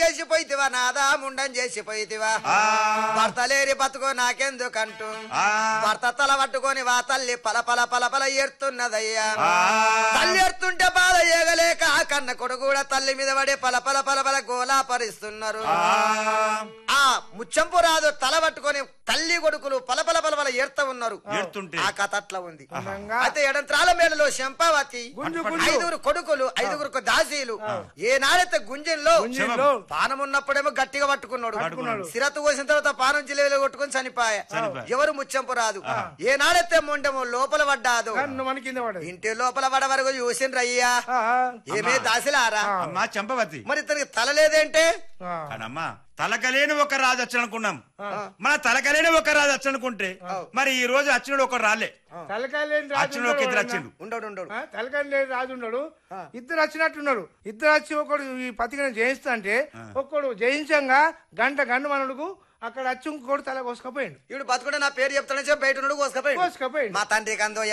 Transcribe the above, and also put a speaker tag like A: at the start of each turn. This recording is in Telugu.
A: చేసిపోయితివా నాదా ముండం చేసిపోయితివా భర్త లేని బతుకో నాకెందుకంటూ భర్త తల పట్టుకొని వా తల్లి పలపల పలపల ఏడుతున్నదయ్యా తల్లి ఏడుతుంటే బాధ ఏగలేక కన్న కొడుకు కూడా తల్లి మీద పడే పలపల పలపల గోలా పరిస్తున్నారు ఆ ముచ్చంపు రాదు తల పట్టుకొని తల్లి కొడుకులు పలపల పలపల ఏడుతూ ఉన్నారు ఆ కథ అట్లా ఉంది అయితే ఎడంత్రాల మేడలో శంపావతి 5 కొడుకులు 5 దాసీలు ఏనాడైతే గుంజంలో పానం ఉన్నప్పుడేమో గట్టిగా పట్టుకున్నాడు సిరతు కోసిన తర్వాత పానం జిల్లేలు కొట్టుకుని చనిపోయా ఎవరు ముచ్చంపు రాదు ఏనాడైతే మొండము లోపల పడ్డాదు ఇంటి లోపల పడ వరకు చూసిండ్రు అయ్యా ఏమే దాసిలారా
B: చంపవతి
A: మరి ఇతనికి తల లేదేంటే
B: అమ్మా తలకలేని ఒక రాజు వచ్చనుకున్నాం మన తలకలేని ఒక రాజు వచ్చనుకుంటే మరి ఈ రోజు వచ్చినడు ఒక రాలే
C: తలకాయలేని తలకాయలేని రాజు ఉన్నాడు ఇద్దరు వచ్చినట్టున్నాడు ఇద్దరు వచ్చి ఒకడు ఈ పతికను జయిస్తా అంటే ఒక్కడు జయించంగా గంట మనడుకు అక్కడ వచ్చి ఇంకోటి తల కోసుకపోయిండు
A: ఇప్పుడు బతుకుంటే నా పేరు చెప్తానని చెప్పి బయట కోసుకపోయిండు
C: కోసుకపోయిండు
A: మా తండ్రి కందో